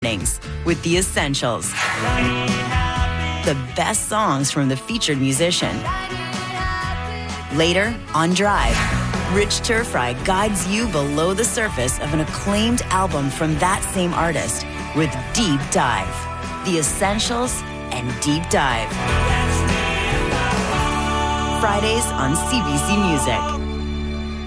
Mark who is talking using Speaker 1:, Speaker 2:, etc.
Speaker 1: mornings with The Essentials. The best songs from the featured musician. Later, on Drive, Rich Turfry guides you below the surface of an acclaimed album from that same artist with Deep Dive. The Essentials and Deep Dive. Fridays on CBC Music.